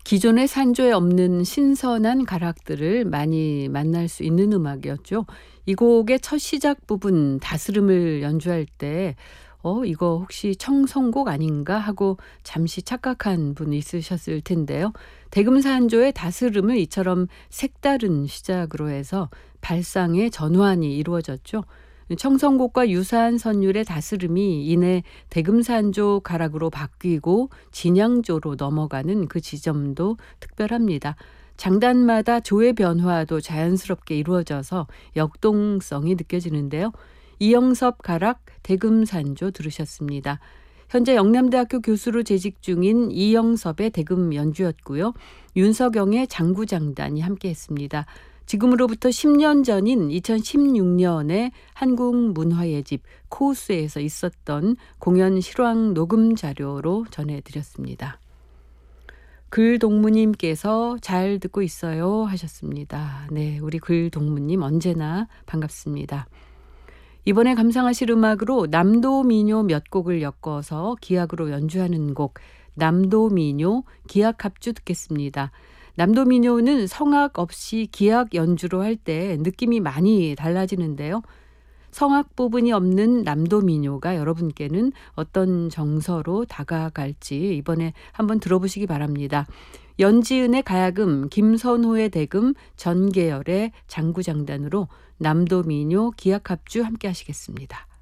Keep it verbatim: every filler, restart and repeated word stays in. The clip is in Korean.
기존의 산조에 없는 신선한 가락들을 많이 만날 수 있는 음악이었죠. 이 곡의 첫 시작 부분 다스름을 연주할 때 어 이거 혹시 청성곡 아닌가 하고 잠시 착각한 분이 있으셨을 텐데요. 대금산조의 다스름을 이처럼 색다른 시작으로 해서 발상의 전환이 이루어졌죠. 청성곡과 유사한 선율의 다스름이 이내 대금산조 가락으로 바뀌고 진양조로 넘어가는 그 지점도 특별합니다. 장단마다 조의 변화도 자연스럽게 이루어져서 역동성이 느껴지는데요. 이영섭 가락 대금산조 들으셨습니다. 현재 영남대학교 교수로 재직 중인 이영섭의 대금 연주였고요. 윤석영의 장구장단이 함께했습니다. 지금으로부터 십 년 전인 이천십육 년에 한국문화예집 코우스에서 있었던 공연 실황 녹음 자료로 전해드렸습니다. 글동무님께서 잘 듣고 있어요 하셨습니다. 네, 우리 글동무님 언제나 반갑습니다. 이번에 감상하실 음악으로 남도민요 몇 곡을 엮어서 기악으로 연주하는 곡 남도민요 기악합주 듣겠습니다. 남도민요는 성악 없이 기악 연주로 할 때 느낌이 많이 달라지는데요. 성악 부분이 없는 남도민요가 여러분께는 어떤 정서로 다가갈지 이번에 한번 들어보시기 바랍니다. 연지은의 가야금, 김선호의 대금, 전계열의 장구장단으로 남도민요 기악합주 함께 하시겠습니다.